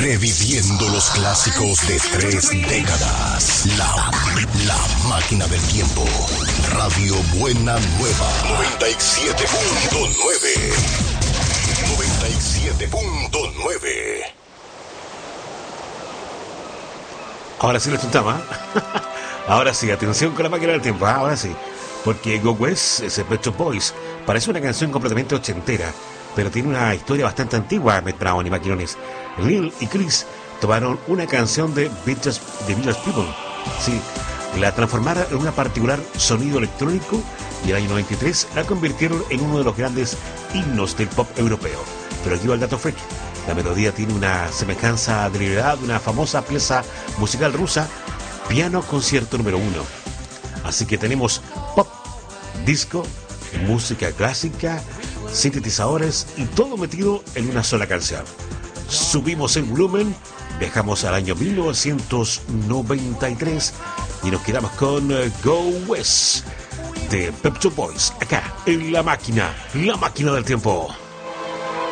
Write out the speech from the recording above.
Reviviendo los clásicos de 3 décadas. La máquina del tiempo. Radio Buena Nueva. 97.9. 97.9. Ahora sí lo chuntamos, ¿eh? Ahora sí, atención con la máquina del tiempo, ahora sí. Porque Go West, ese Pet Shop Boys, parece una canción completamente ochentera, pero tiene una historia bastante antigua, Met Brown y maquinones. Lil y Chris tomaron una canción de Village People, sí, la transformaron en un particular sonido electrónico y el año 93 la convirtieron en uno de los grandes himnos del pop europeo. Pero aquí va el dato freak. La melodía tiene una semejanza deliberada de una famosa pieza musical rusa, Piano Concierto número 1. Así que tenemos pop, disco, música clásica, sintetizadores y todo metido en una sola canción. Subimos el volumen, viajamos al año 1993 y nos quedamos con Go West de Pet Shop Boys, acá en la máquina del tiempo.